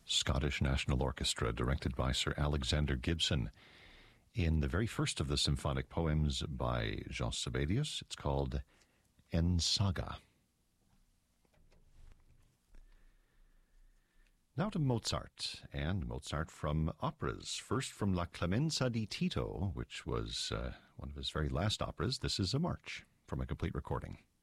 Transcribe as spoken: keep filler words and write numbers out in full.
Scottish National Orchestra, directed by Sir Alexander Gibson. In the very first of the symphonic poems by Jean Sibelius, it's called En Saga. Now to Mozart, and Mozart from operas. First from La Clemenza di Tito, which was uh, one of his very last operas. This is a march from a complete recording.